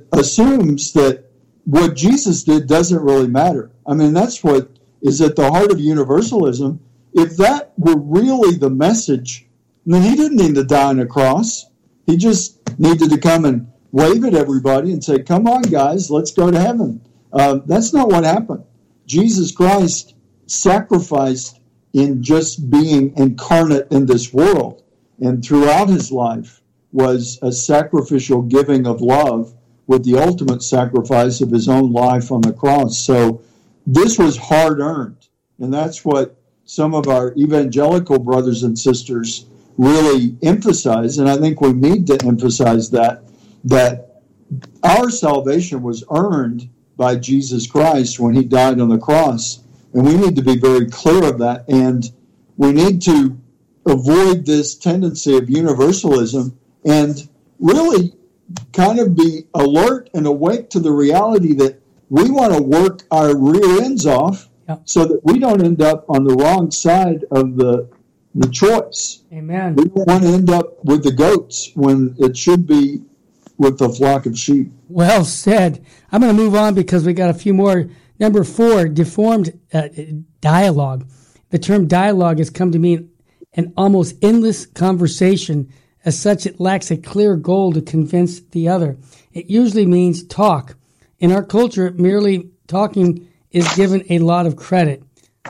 assumes that what Jesus did doesn't really matter. I mean, that's what is at the heart of universalism. If that were really the message, then he didn't need to die on a cross. He just needed to come and wave at everybody and say, come on, guys, let's go to heaven. That's not what happened. Jesus Christ sacrificed in just being incarnate in this world, and throughout his life was a sacrificial giving of love with the ultimate sacrifice of his own life on the cross. So this was hard-earned, and that's what some of our evangelical brothers and sisters really emphasize, and I think we need to emphasize that our salvation was earned by Jesus Christ when he died on the cross, and we need to be very clear of that, and we need to avoid this tendency of universalism and really kind of be alert and awake to the reality that we want to work our rear ends off so that we don't end up on the wrong side of the choice. Amen. We don't want to end up with the goats when it should be with the flock of sheep. Well said. I'm going to move on because we got a few more. Number 4, deformed dialogue. The term dialogue has come to mean an almost endless conversation. As such, it lacks a clear goal to convince the other. It usually means talk. In our culture, merely talking is given a lot of credit.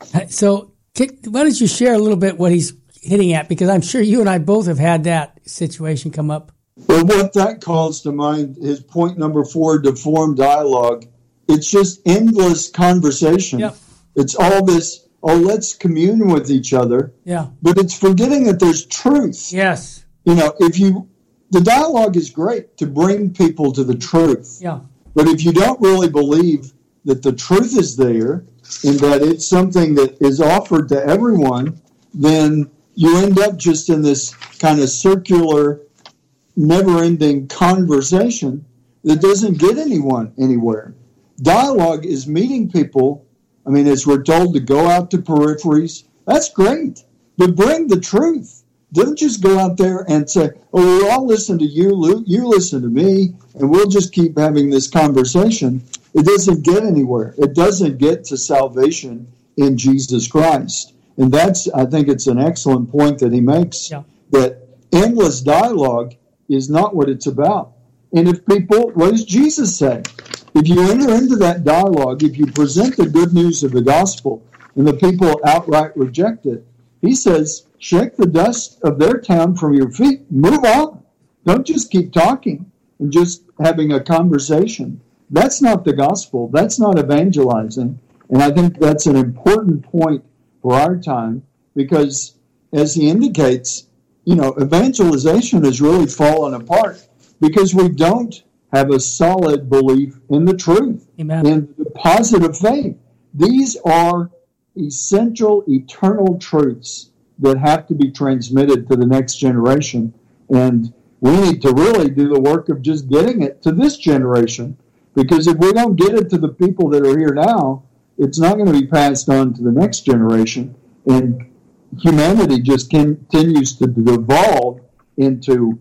So why don't you share a little bit what he's hitting at? Because I'm sure you and I both have had that situation come up. Well, what that calls to mind is point number 4, deformed dialogue. It's just endless conversation. Yep. It's all this, let's commune with each other. Yeah. But it's forgetting that there's truth. Yes. You know, the dialogue is great to bring people to the truth. Yeah. But if you don't really believe that the truth is there and that it's something that is offered to everyone, then you end up just in this kind of circular, never-ending conversation that doesn't get anyone anywhere. Dialogue is meeting people. I mean, as we're told to go out to peripheries, that's great. But bring the truth. Don't just go out there and say, we'll all listen to you, Luke, you listen to me, and we'll just keep having this conversation. It doesn't get anywhere. It doesn't get to salvation in Jesus Christ. And I think it's an excellent point that he makes, that endless dialogue is not what it's about. And what does Jesus say? If you enter into that dialogue, if you present the good news of the gospel and the people outright reject it, he says, shake the dust of their town from your feet. Move on. Don't just keep talking and just having a conversation. That's not the gospel. That's not evangelizing. And I think that's an important point for our time because, as he indicates, evangelization has really fallen apart because we don't have a solid belief in the truth. Amen. And the positive faith. These are essential, eternal truths that have to be transmitted to the next generation. And we need to really do the work of just getting it to this generation, because if we don't get it to the people that are here now, it's not going to be passed on to the next generation. And humanity just continues to devolve into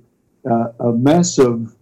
a mess of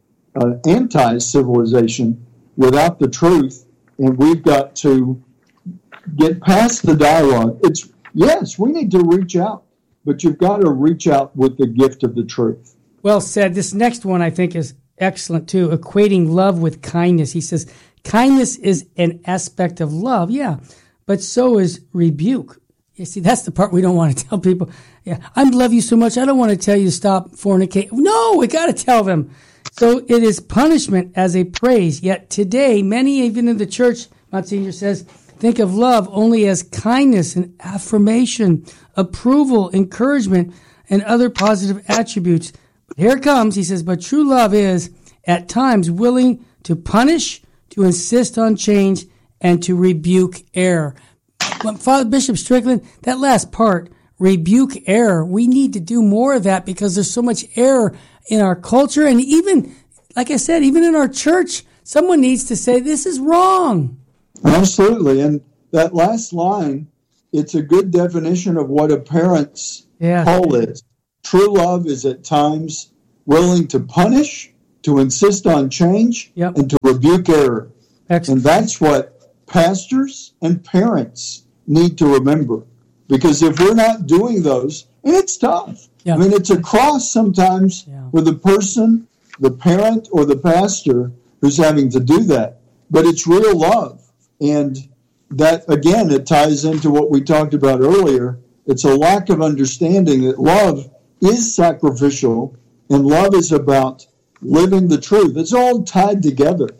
anti-civilization without the truth, and we've got to get past the dialogue. Yes, we need to reach out, but you've got to reach out with the gift of the truth. Well said. This next one I think is excellent too, equating love with kindness. He says, kindness is an aspect of love, but so is rebuke. You see, that's the part we don't want to tell people. I love you so much, I don't want to tell you to stop fornicating. No, we got to tell them. So it is punishment as a praise. Yet today, many, even in the church, Monsignor says, think of love only as kindness and affirmation, approval, encouragement, and other positive attributes. Here it comes, he says, but true love is, at times, willing to punish, to insist on change, and to rebuke error. Father Bishop Strickland, that last part, rebuke error, we need to do more of that because there's so much error in our culture. And even, like I said, even in our church, someone needs to say, this is wrong. Absolutely. And that last line, it's a good definition of what a parent's call is. True love is at times willing to punish, to to insist on change and to rebuke error. Excellent. And that's what pastors and parents need to remember. Because if we're not doing those, and it's tough. I mean, it's a cross sometimes for the person, the parent, or the pastor who's having to do that. But it's real love. And that, again, it ties into what we talked about earlier. It's a lack of understanding that love is sacrificial and love is about living the truth. It's all tied together.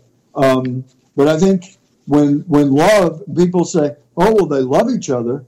But I think when love, people say, oh, well, they love each other.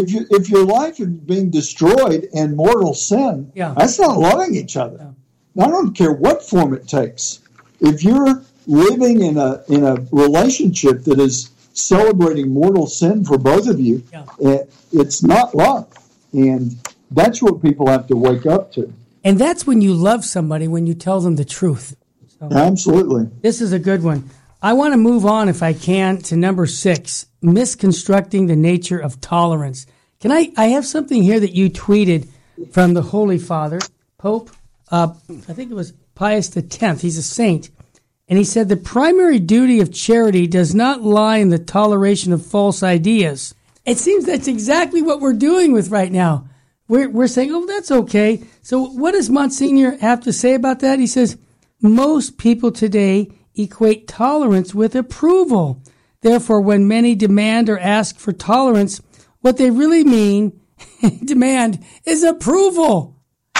If your life is being destroyed in mortal sin, that's not loving each other. I don't care what form it takes. If you're living in a relationship that is celebrating mortal sin for both of you, it's not love. And that's what people have to wake up to. And that's when you love somebody, when you tell them the truth. So, absolutely. This is a good one. I want to move on, if I can, to number 6, misconstructing the nature of tolerance. I have something here that you tweeted from the Holy Father, Pope, I think it was Pius X. He's a saint. And he said, the primary duty of charity does not lie in the toleration of false ideas. It seems that's exactly what we're doing with right now. We're saying, oh, that's okay. So what does Monsignor have to say about that? He says, most people today equate tolerance with approval. Therefore, when many demand or ask for tolerance, what they really mean, demand, is approval.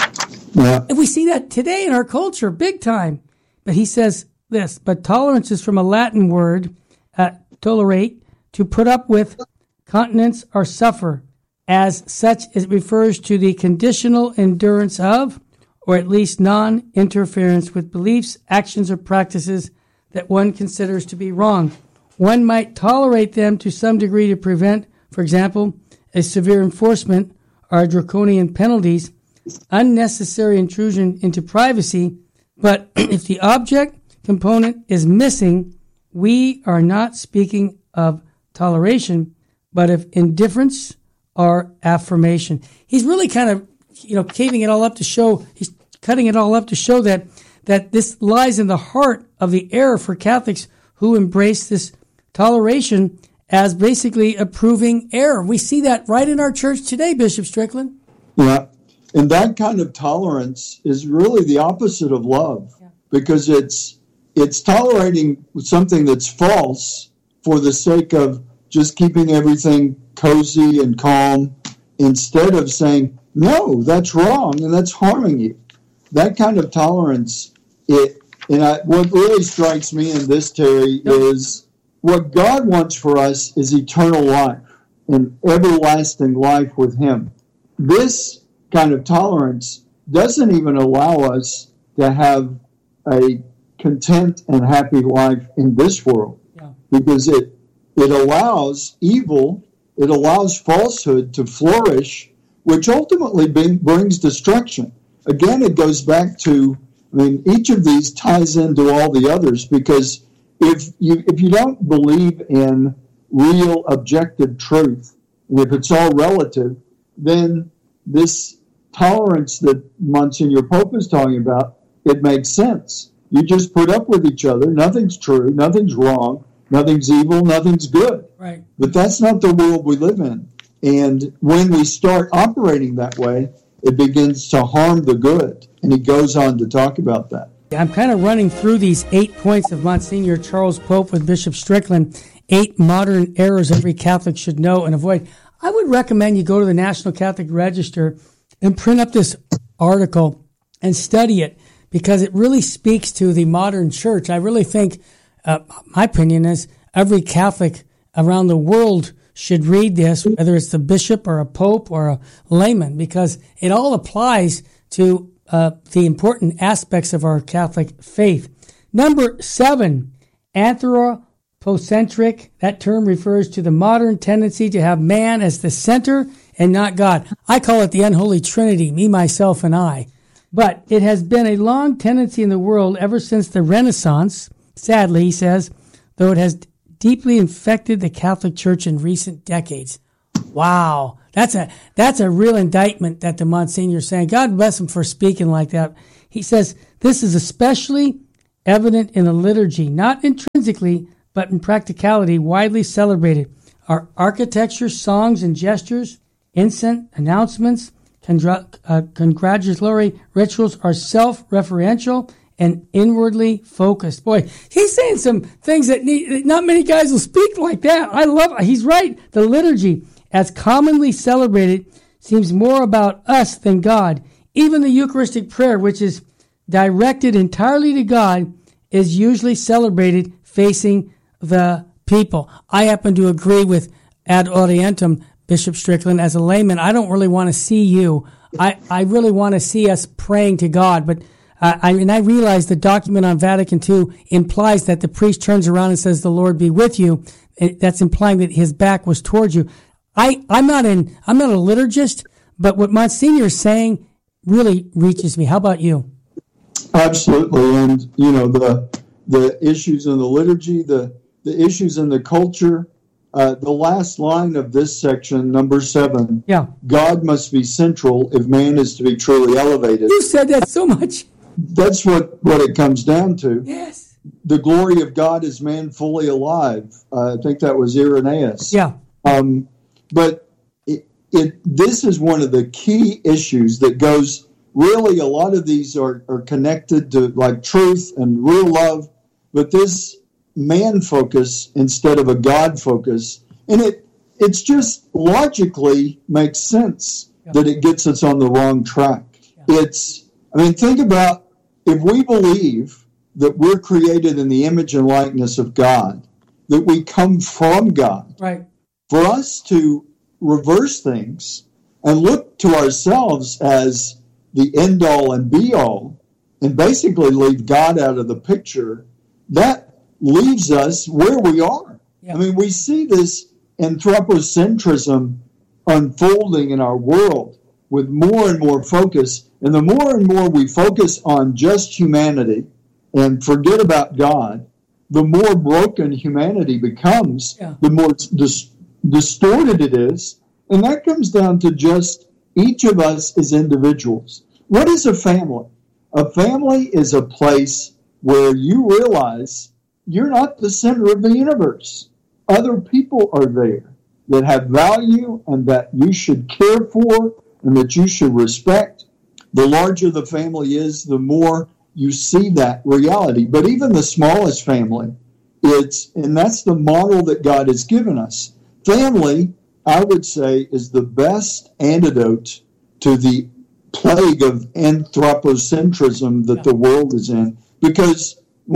Yeah. And we see that today in our culture, big time. But he says this, but tolerance is from a Latin word, tolerate, to put up with, continence, or suffer. As such, it refers to the conditional endurance of, or at least non-interference with beliefs, actions, or practices that one considers to be wrong. One might tolerate them to some degree to prevent, for example, a severe enforcement or draconian penalties, unnecessary intrusion into privacy, but if the object component is missing, we are not speaking of toleration, but of indifference or affirmation. He's really kind of, caving it all up to show, he's cutting it all up to show that this lies in the heart of the error for Catholics who embrace this toleration as basically approving error. We see that right in our church today, Bishop Strickland. Yeah, and that kind of tolerance is really the opposite of love, because it's tolerating something that's false for the sake of just keeping everything cozy and calm, instead of saying, no, that's wrong and that's harming you. That kind of tolerance, what really strikes me in this, Terry, is what God wants for us is eternal life and everlasting life with Him. This kind of tolerance doesn't even allow us to have a content and happy life in this world, because it allows evil, it allows falsehood to flourish, which ultimately brings destruction. Again, it goes back to, each of these ties into all the others, because if you don't believe in real objective truth, and if it's all relative, then this tolerance that Monsignor Pope is talking about, it makes sense. You just put up with each other. Nothing's true. Nothing's wrong. Nothing's evil. Nothing's good. Right. But that's not the world we live in. And when we start operating that way, it begins to harm the good. And he goes on to talk about that. I'm kind of running through these 8 points of Monsignor Charles Pope with Bishop Strickland, 8 modern errors every Catholic should know and avoid. I would recommend you go to the National Catholic Register and print up this article and study it, because it really speaks to the modern church. I really think, my opinion is, every Catholic around the world should read this, whether it's the bishop or a pope or a layman, because it all applies to the important aspects of our Catholic faith. Number 7, anthropocentric. That term refers to the modern tendency to have man as the center and not God. I call it the unholy trinity, me, myself, and I. But it has been a long tendency in the world ever since the Renaissance, sadly, he says, though it has deeply infected the Catholic Church in recent decades. Wow. That's a real indictment that the Monsignor is saying. God bless him for speaking like that. He says, this is especially evident in the liturgy, not intrinsically, but in practicality, widely celebrated. Our architecture, songs and gestures, incense, announcements, congratulatory rituals are self-referential and inwardly focused. Boy, he's saying some things that not many guys will speak like that. I love it. He's right. The liturgy, as commonly celebrated, seems more about us than God. Even the Eucharistic prayer, which is directed entirely to God, is usually celebrated facing the people. I happen to agree with ad orientem, Bishop Strickland. As a layman, I don't really want to see you. I really want to see us praying to God. But I realize the document on Vatican II implies that the priest turns around and says, "The Lord be with you." That's implying that his back was towards you. I'm not a liturgist, but what Monsignor is saying really reaches me. How about you? Absolutely, and the issues in the liturgy, the issues in the culture. The last line of this section, number 7. Yeah. God must be central if man is to be truly elevated. You said that so much. That's what it comes down to. Yes. The glory of God is man fully alive. I think that was Irenaeus. Yeah. But this is one of the key issues that goes, really, a lot of these are connected to like truth and real love, but this man focus instead of a God focus, and it's just logically makes sense that it gets us on the wrong track. Think about if we believe that we're created in the image and likeness of God, that we come from God. Right. For us to reverse things and look to ourselves as the end all and be all, and basically leave God out of the picture, that leaves us where we are. Yeah. We see this anthropocentrism unfolding in our world with more and more focus. And the more and more we focus on just humanity and forget about God, the more broken humanity becomes, the more distorted it is. And that comes down to just each of us as individuals. What is a family? A family is a place where you realize you're not the center of the universe. Other people are there that have value and that you should care for and that you should respect. The larger the family is, the more you see that reality. But even the smallest family, and that's the model that God has given us. Family, I would say, is the best antidote to the plague of anthropocentrism that the world is in. Because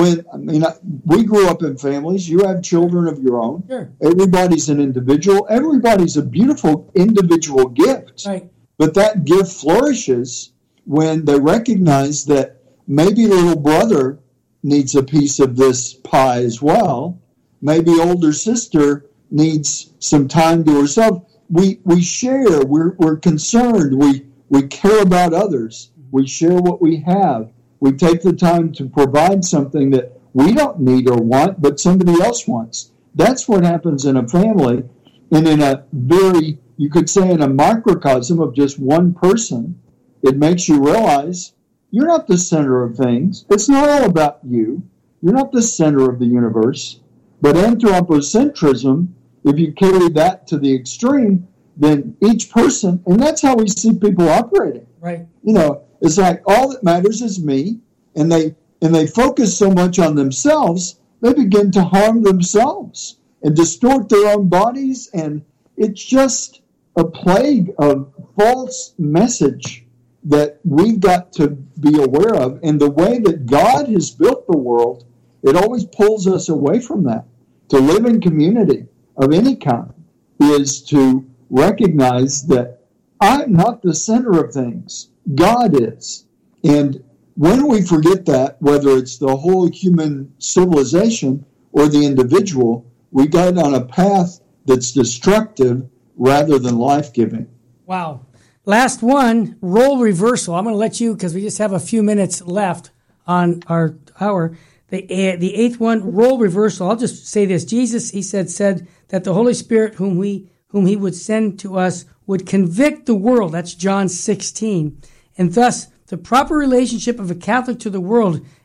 we grew up in families. You have children of your own. Sure. Everybody's an individual. Everybody's a beautiful individual gift. Right. But that gift flourishes when they recognize that maybe little brother needs a piece of this pie as well. Maybe older sister needs some time to herself. We share. We're concerned. We care about others. We share what we have. We take the time to provide something that we don't need or want, but somebody else wants. That's what happens in a family. And in a very, you could say in a microcosm of just one person, it makes you realize you're not the center of things. It's not all about you. You're not the center of the universe. But anthropocentrism, if you carry that to the extreme, then each person, and that's how we see people operating. Right. It's like all that matters is me, and they focus so much on themselves, they begin to harm themselves and distort their own bodies, and it's just a plague of false message that we've got to be aware of. And the way that God has built the world, it always pulls us away from that. To live in community of any kind is to recognize that I'm not the center of things. God is. And when we forget that, whether it's the whole human civilization or the individual, we get on a path that's destructive rather than life-giving. Wow. Last one, role reversal. I'm going to let you, because we just have a few minutes left on our hour. The eighth one, role reversal. I'll just say this. Jesus, he said that the Holy Spirit whom he would send to us would convict the world. That's John 16. And thus, the proper relationship of a Catholic to the world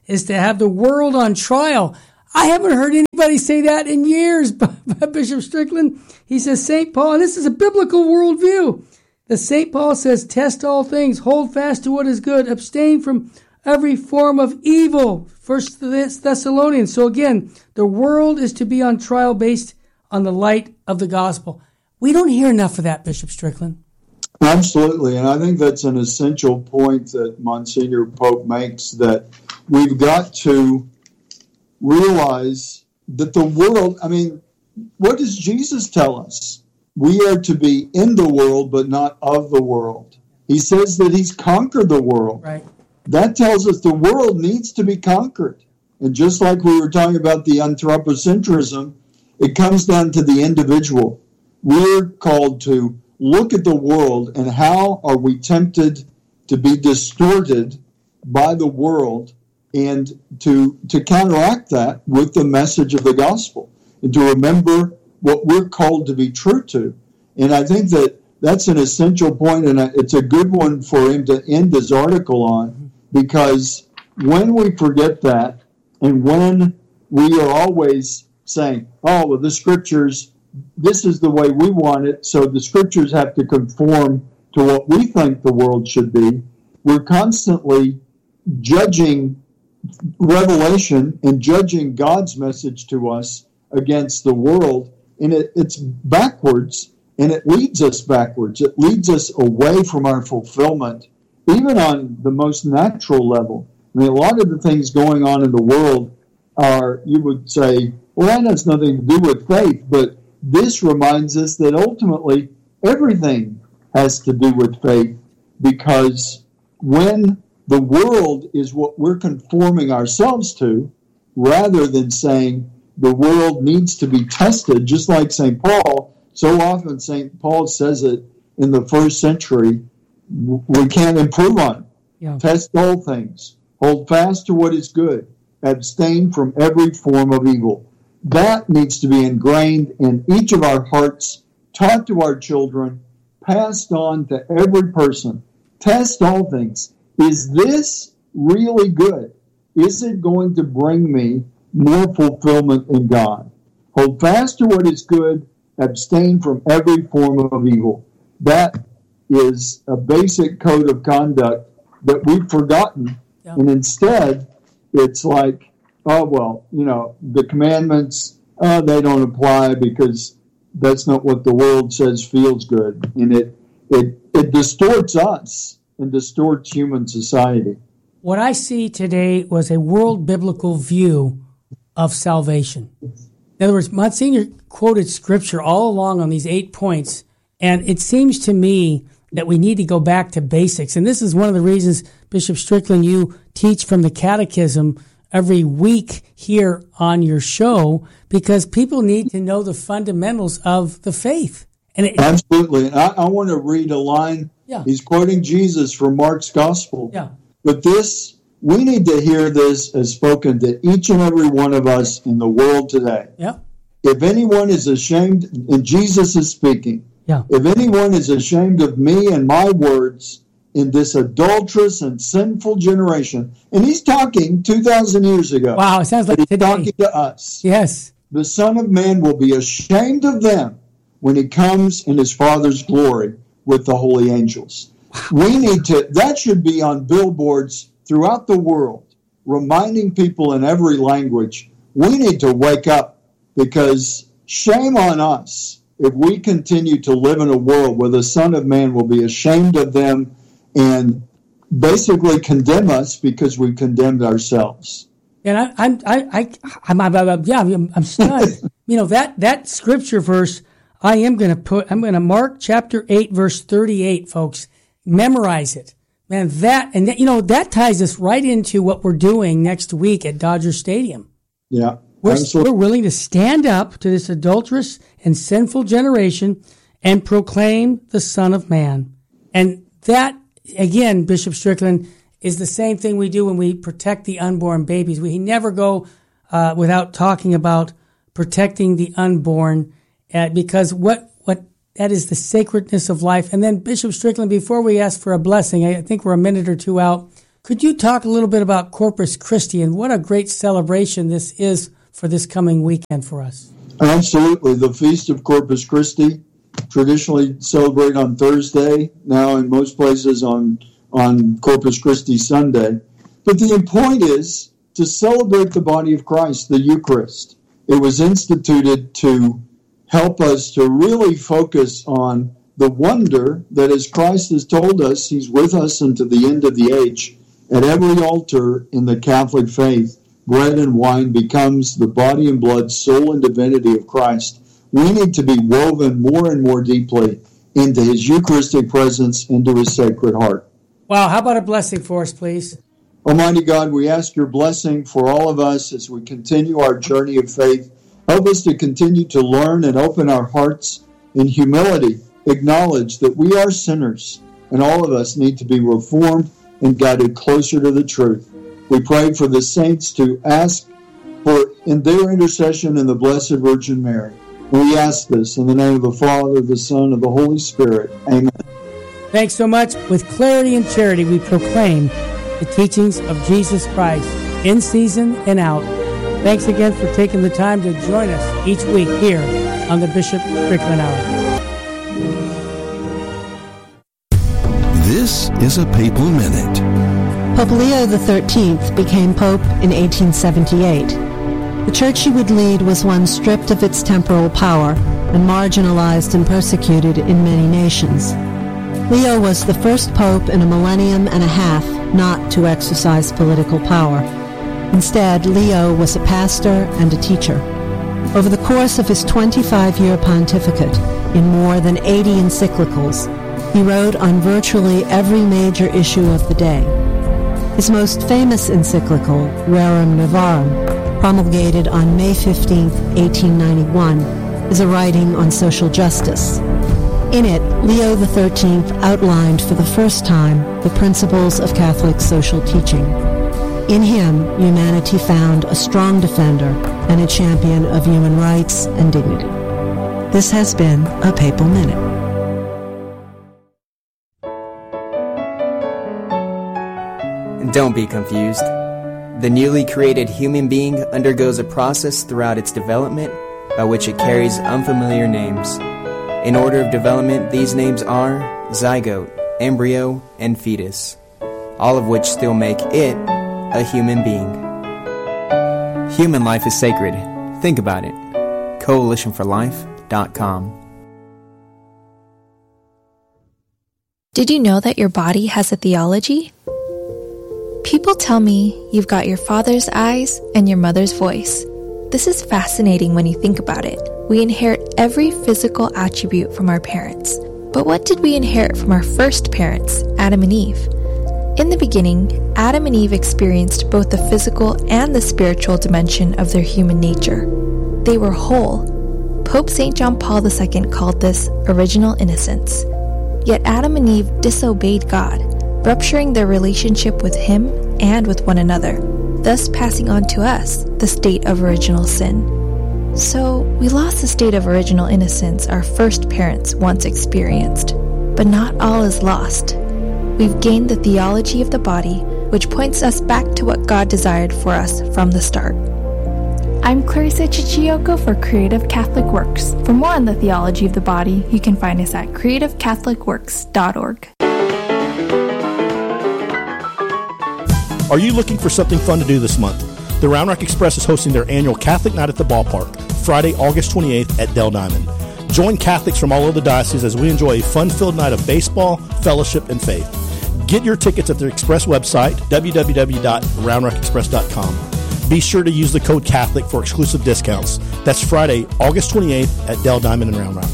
is to have the world on trial. I haven't heard anybody say that in years, Bishop Strickland. He says, St. Paul, and this is a biblical worldview. The St. Paul says, test all things, hold fast to what is good, abstain from every form of evil. 1 Thessalonians. So again, the world is to be on trial based on the light of the gospel. We don't hear enough of that, Bishop Strickland. Absolutely, and I think that's an essential point that Monsignor Pope makes, that we've got to realize that the world, what does Jesus tell us? We are to be in the world, but not of the world. He says that he's conquered the world. Right. That tells us the world needs to be conquered. And just like we were talking about the anthropocentrism, it comes down to the individual. We're called to look at the world and how are we tempted to be distorted by the world, and to counteract that with the message of the gospel, and to remember what we're called to be true to. And I think that that's an essential point, and it's a good one for him to end his article on, because when we forget that, and when we are always saying, oh, well, the scriptures, this is the way we want it, so the scriptures have to conform to what we think the world should be, we're constantly judging Revelation and judging God's message to us against the world, and it's backwards, and it leads us backwards. It leads us away from our fulfillment, even on the most natural level. A lot of the things going on in the world are, you would say, well, that has nothing to do with faith, but this reminds us that ultimately everything has to do with faith, because when the world is what we're conforming ourselves to, rather than saying the world needs to be tested, just like St. Paul. So often St. Paul says it in the first century, we can't improve on it. Yeah. Test all things. Hold fast to what is good. Abstain from every form of evil. That needs to be ingrained in each of our hearts, taught to our children, passed on to every person. Test all things. Is this really good? Is it going to bring me more fulfillment in God? Hold fast to what is good. Abstain from every form of evil. That is a basic code of conduct that we've forgotten. Yeah. And instead, it's like, oh, well, the commandments, they don't apply because that's not what the world says feels good. And it distorts us and distorts human society. What I see today was a world biblical view of salvation. In other words, Monsignor quoted scripture all along on these 8 points, and it seems to me that we need to go back to basics. And this is one of the reasons, Bishop Strickland, you teach from the Catechism every week here on your show, because people need to know the fundamentals of the faith. And absolutely. And I want to read a line. Yeah. He's quoting Jesus from Mark's Gospel. Yeah. But we need to hear this as spoken to each and every one of us in the world today. Yeah. If anyone is ashamed, and Jesus is speaking, yeah. If anyone is ashamed of me and my words in this adulterous and sinful generation, and he's talking 2,000 years ago. Wow, it sounds like he's today. Talking to us. Yes. The Son of Man will be ashamed of them when he comes in his Father's glory with the holy angels. We need to, that should be on billboards throughout the world, reminding people in every language, we need to wake up, because shame on us if we continue to live in a world where the Son of Man will be ashamed of them and basically condemn us because we condemned ourselves. And I'm stunned. That scripture verse, I'm going to Mark chapter 8, verse 38, folks. Memorize it. Man, that ties us right into what we're doing next week at Dodger Stadium. Yeah. We're willing to stand up to this adulterous and sinful generation and proclaim the Son of Man. And that, again, Bishop Strickland, is the same thing we do when we protect the unborn babies. We never go without talking about protecting the unborn, because what that is the sacredness of life. And then, Bishop Strickland, before we ask for a blessing, I think we're a minute or two out, Could you talk a little bit about Corpus Christi and what a great celebration this is for this coming weekend for us? Absolutely. The Feast of Corpus Christi, traditionally celebrated on Thursday, now in most places on Corpus Christi Sunday. But the point is to celebrate the body of Christ, the Eucharist. It was instituted to help us to really focus on the wonder that, as Christ has told us, he's with us unto the end of the age. At every altar in the Catholic faith, bread and wine becomes the body and blood, soul and divinity of Christ. We need to be woven more and more deeply into his Eucharistic presence, into his sacred heart. Wow, how about a blessing for us, please? Almighty God, we ask your blessing for all of us as we continue our journey of faith. Help us to continue to learn and open our hearts in humility, acknowledge that we are sinners, and all of us need to be reformed and guided closer to the truth. We pray for the saints to ask for in their intercession in the Blessed Virgin Mary. We ask this in the name of the Father, the Son, and the Holy Spirit. Amen. Thanks so much. With clarity and charity, we proclaim the teachings of Jesus Christ in season and out. Thanks again for taking the time to join us each week here on the Bishop Strickland Hour. This is a Papal Minute. Pope Leo XIII became Pope in 1878. The church he would lead was one stripped of its temporal power and marginalized and persecuted in many nations. Leo was the first pope in a millennium and a half not to exercise political power. Instead, Leo was a pastor and a teacher. Over the course of his 25-year pontificate, in more than 80 encyclicals, he wrote on virtually every major issue of the day. His most famous encyclical, Rerum Novarum, promulgated on May 15, 1891, is a writing on social justice. In it, Leo XIII outlined for the first time the principles of Catholic social teaching. In him, humanity found a strong defender and a champion of human rights and dignity. This has been a Papal Minute. Don't be confused. The newly created human being undergoes a process throughout its development by which it carries unfamiliar names. In order of development, these names are zygote, embryo, and fetus, all of which still make it a human being. Human life is sacred. Think about it. CoalitionForLife.com. Did you know that your body has a theology? People tell me you've got your father's eyes and your mother's voice. This is fascinating when you think about it. We inherit every physical attribute from our parents. But what did we inherit from our first parents, Adam and Eve? In the beginning, Adam and Eve experienced both the physical and the spiritual dimension of their human nature. They were whole. Pope St. John Paul II called this original innocence. Yet Adam and Eve disobeyed God, rupturing their relationship with Him and with one another, thus passing on to us the state of original sin. So, we lost the state of original innocence our first parents once experienced. But not all is lost. We've gained the theology of the body, which points us back to what God desired for us from the start. I'm Clarissa Chichiyoko for Creative Catholic Works. For more on the theology of the body, you can find us at creativecatholicworks.org. Are you looking for something fun to do this month? The Round Rock Express is hosting their annual Catholic Night at the Ballpark, Friday, August 28th at Del Diamond. Join Catholics from all over the diocese as we enjoy a fun-filled night of baseball, fellowship, and faith. Get your tickets at the Express website, www.roundrockexpress.com. Be sure to use the code Catholic for exclusive discounts. That's Friday, August 28th at Del Diamond in Round Rock.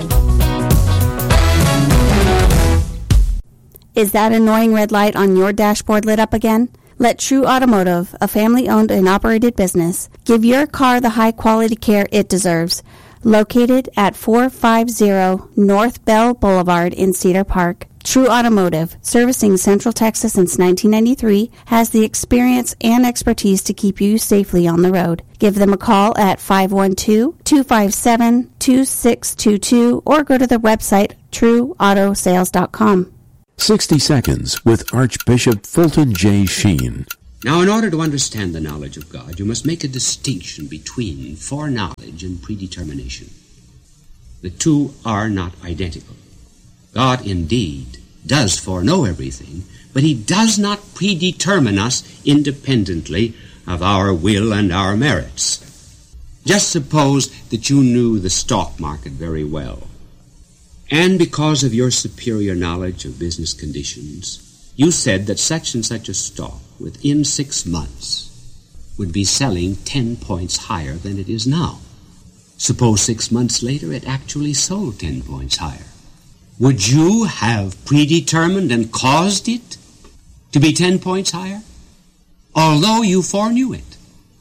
Is that annoying red light on your dashboard lit up again? Let True Automotive, a family-owned and operated business, give your car the high-quality care it deserves. Located at 450 North Bell Boulevard in Cedar Park, True Automotive, servicing Central Texas since 1993, has the experience and expertise to keep you safely on the road. Give them a call at 512-257-2622 or go to their website, trueautosales.com. 60 Seconds with Archbishop Fulton J. Sheen. Now, in order to understand the knowledge of God, you must make a distinction between foreknowledge and predetermination. The two are not identical. God, indeed, does foreknow everything, but he does not predetermine us independently of our will and our merits. Just suppose that you knew the stock market very well, and because of your superior knowledge of business conditions, you said that such and such a stock within 6 months would be selling 10 points higher than it is now. Suppose 6 months later it actually sold 10 points higher. Would you have predetermined and caused it to be 10 points higher? Although you foreknew it.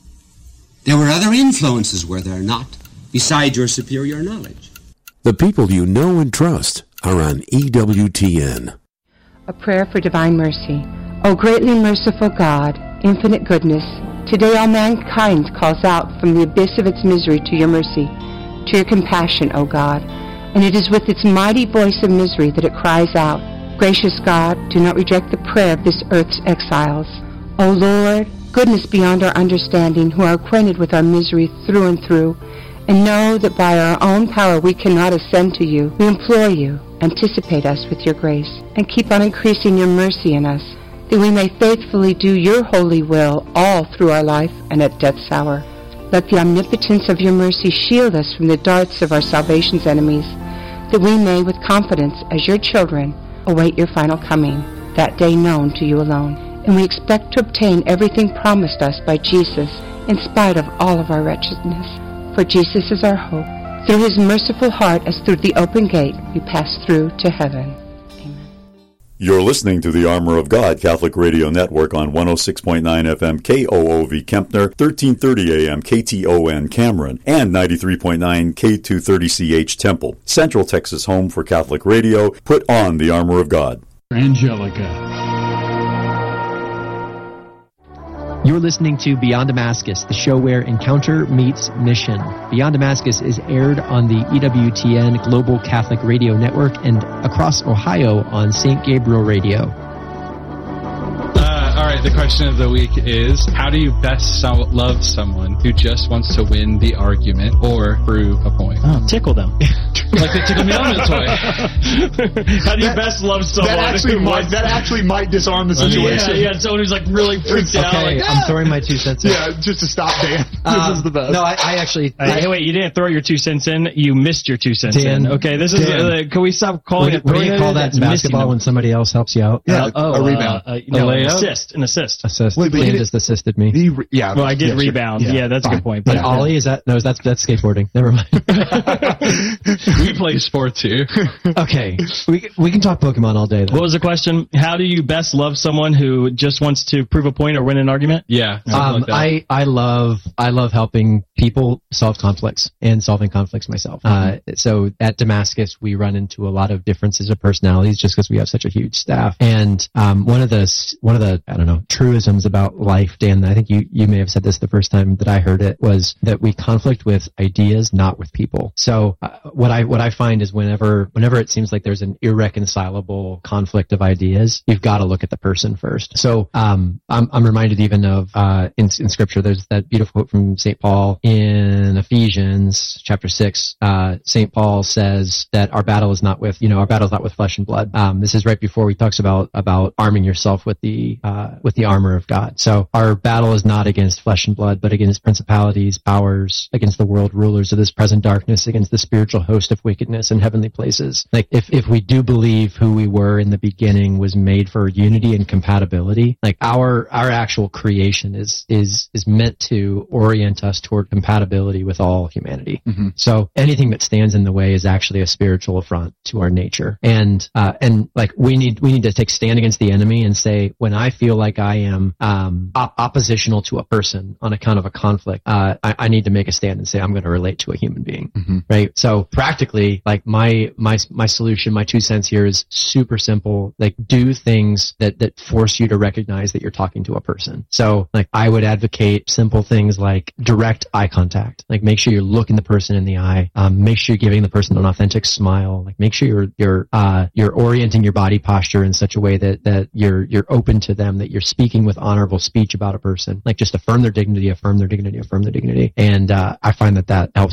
There were other influences, were there not, besides your superior knowledge? The people you know and trust are on EWTN. A prayer for divine mercy. O greatly merciful God, infinite goodness, today all mankind calls out from the abyss of its misery to your mercy, to your compassion, O God. And it is with its mighty voice of misery that it cries out, Gracious God, do not reject the prayer of this earth's exiles. O Lord, goodness beyond our understanding, who are acquainted with our misery through and through, and know that by our own power we cannot ascend to you, we implore you, anticipate us with your grace, and keep on increasing your mercy in us, that we may faithfully do your holy will all through our life and at death's hour. Let the omnipotence of your mercy shield us from the darts of our salvation's enemies, that we may with confidence as your children await your final coming, that day known to you alone. And we expect to obtain everything promised us by Jesus in spite of all of our wretchedness. For Jesus is our hope. Through his merciful heart, as through the open gate, we pass through to heaven. Amen. You're listening to the Armor of God Catholic Radio Network on 106.9 FM KOOV Kempner, 1330 AM KTON Cameron, and 93.9 K230CH Temple. Central Texas home for Catholic radio. Put on the Armor of God. Angelica. You're listening to Beyond Damascus, the show where encounter meets mission. Beyond Damascus is aired on the EWTN Global Catholic Radio Network and across Ohio on St. Gabriel Radio. All right, the question of the week is, how do you best love someone who just wants to win the argument or prove a point? Oh, tickle them. Like they tickle me on this way. How do you best love someone? That actually might disarm the situation. Yeah, someone who's like really freaked out. Okay, like, I'm throwing my 2 cents in. Yeah, just to stop Dan. This is the best. No, I actually... Hey, wait, you didn't throw your 2 cents in. You missed your 2 cents Dan, in. Okay, this is... can we stop calling it... What do you call that in basketball when somebody else helps you out? Yeah, a rebound. A layup? An assist. Wait, Dan just assisted me. Well, I did rebound. Sure. Yeah, that's fine. A good point. But Ollie, is that... No, that's skateboarding. Never mind. We play sport too. Okay, we can talk Pokemon all day, though. What was the question? How do you best love someone who just wants to prove a point or win an argument? Yeah. Like that. I love helping people solve conflicts and solving conflicts myself. So at Damascus, we run into a lot of differences of personalities just because we have such a huge staff. And one of the I don't know, truisms about life, Dan, I think you may have said this the first time that I heard it, was that we conflict with ideas, not with people. So what I find is whenever it seems like there's an irreconcilable conflict of ideas, you've got to look at the person first. So I'm reminded even of in Scripture, there's that beautiful quote from St. Paul in Ephesians chapter 6. St. Paul says that our battle is not with flesh and blood. This is right before he talks about arming yourself with the armor of God. So our battle is not against flesh and blood, but against principalities, powers, against the world rulers of this present darkness, against the spiritual host of wickedness in heavenly places. Like if we do believe who we were in the beginning was made for unity and compatibility, like our actual creation is meant to orient us toward compatibility with all humanity. Mm-hmm. So anything that stands in the way is actually a spiritual affront to our nature. And like we need to take stand against the enemy and say, when I feel like I am oppositional to a person on account of a conflict, I need to make a stand and say I'm going to relate to a human being, right? So practically, like my solution, my 2 cents here is super simple. Like, do things that force you to recognize that you're talking to a person. So like, I would advocate simple things like direct eye contact. Like, make sure you're looking the person in the eye. Make sure you're giving the person an authentic smile. Like, make sure you're orienting your body posture in such a way that you're open to them, that you're speaking with honorable speech about a person. Like, just affirm their dignity, affirm their dignity, affirm their dignity. And I find that helps